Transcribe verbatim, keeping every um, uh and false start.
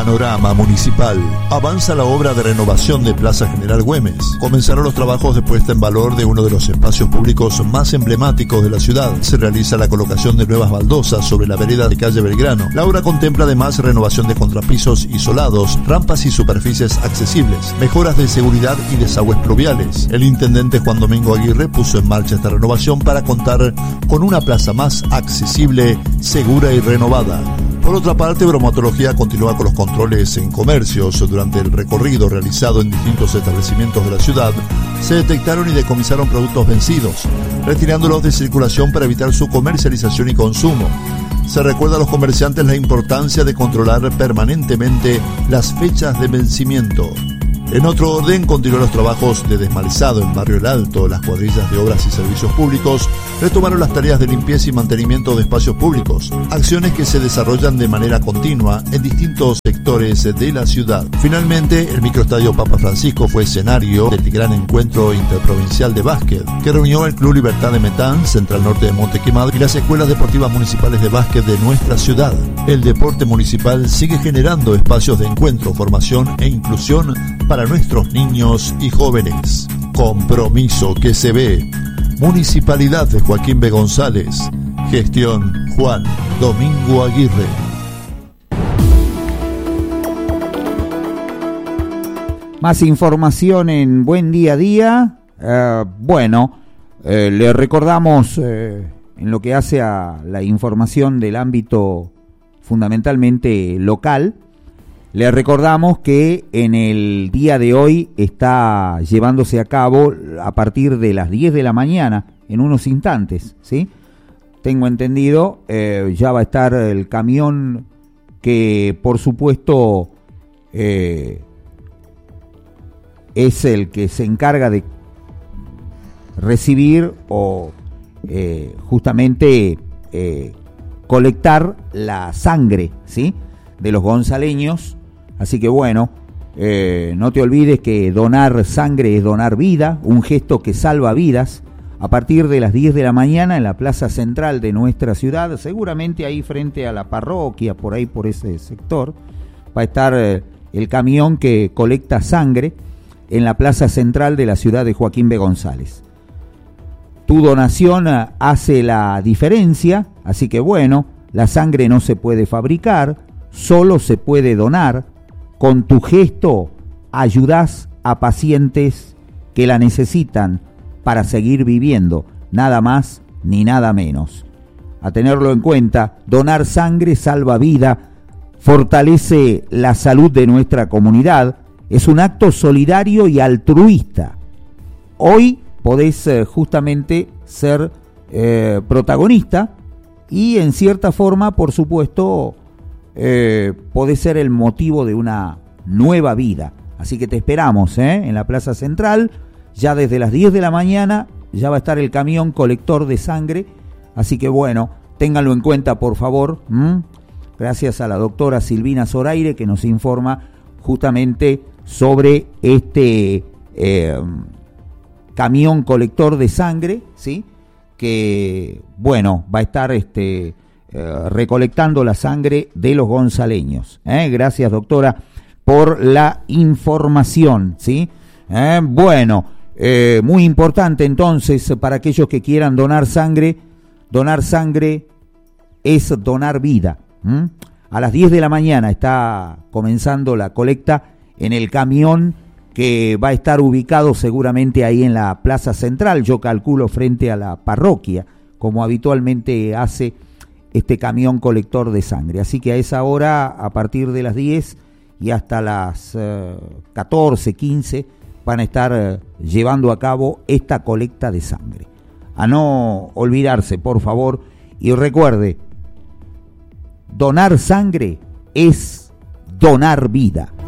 Panorama Municipal. Avanza la obra de renovación de Plaza General Güemes. Comenzaron los trabajos de puesta en valor de uno de los espacios públicos más emblemáticos de la ciudad. Se realiza la colocación de nuevas baldosas sobre la vereda de calle Belgrano. La obra contempla además renovación de contrapisos isolados, rampas y superficies accesibles, mejoras de seguridad y desagües pluviales. El intendente Juan Domingo Aguirre puso en marcha esta renovación para contar con una plaza más accesible, segura y renovada. Por otra parte, Bromatología continúa con los controles en comercios. Durante el recorrido realizado en distintos establecimientos de la ciudad, se detectaron y decomisaron productos vencidos, retirándolos de circulación para evitar su comercialización y consumo. Se recuerda a los comerciantes la importancia de controlar permanentemente las fechas de vencimiento. En otro orden, continúan los trabajos de desmalezado en Barrio El Alto. Las cuadrillas de obras y servicios públicos retomaron las tareas de limpieza y mantenimiento de espacios públicos, acciones que se desarrollan de manera continua en distintos sectores de la ciudad. Finalmente, el microestadio Papa Francisco fue escenario del gran encuentro interprovincial de básquet, que reunió el Club Libertad de Metán, Central Norte de Monte Quemado y las escuelas deportivas municipales de básquet de nuestra ciudad. El deporte municipal sigue generando espacios de encuentro, formación e inclusión para nuestros niños y jóvenes. Compromiso que se ve. Municipalidad de Joaquín B. González. Gestión Juan Domingo Aguirre. Más información en Buen Día a Día. Uh, bueno, eh, le recordamos eh, en lo que hace a la información del ámbito fundamentalmente local. Le recordamos que en el día de hoy está llevándose a cabo a partir de las diez de la mañana, en unos instantes, ¿sí? Tengo entendido, eh, ya va a estar el camión que, por supuesto, eh, es el que se encarga de recibir o eh, justamente eh, colectar la sangre, ¿sí?, de los gonzaleños. Así que bueno, eh, no te olvides que donar sangre es donar vida, un gesto que salva vidas. A partir de las diez de la mañana en la plaza central de nuestra ciudad, seguramente ahí frente a la parroquia, por ahí por ese sector, va a estar eh, el camión que colecta sangre en la plaza central de la ciudad de Joaquín B. González. Tu donación hace la diferencia, así que bueno, la sangre no se puede fabricar, solo se puede donar. Con tu gesto ayudás a pacientes que la necesitan para seguir viviendo, nada más ni nada menos. A tenerlo en cuenta, donar sangre salva vida, fortalece la salud de nuestra comunidad, es un acto solidario y altruista. Hoy podés eh, justamente ser eh, protagonista y en cierta forma, por supuesto, Eh, puede ser el motivo de una nueva vida. Así que te esperamos ¿eh? en la Plaza Central, ya desde las diez de la mañana, ya va a estar el camión colector de sangre, así que bueno, ténganlo en cuenta por favor. ¿Mm? Gracias a la doctora Silvina Zoraire que nos informa justamente sobre este eh, camión colector de sangre, ¿sí?, que bueno, va a estar este Eh, recolectando la sangre de los gonzaleños. ¿eh? Gracias, doctora, por la información, ¿sí? Eh, bueno, eh, muy importante entonces para aquellos que quieran donar sangre, donar sangre es donar vida. ¿Mm? A las diez de la mañana está comenzando la colecta en el camión que va a estar ubicado seguramente ahí en la Plaza Central, yo calculo frente a la parroquia, como habitualmente hace este camión colector de sangre. Así que a esa hora, a partir de las diez y hasta las eh, catorce, quince, van a estar eh, llevando a cabo esta colecta de sangre. A no olvidarse, por favor, y recuerde, donar sangre es donar vida.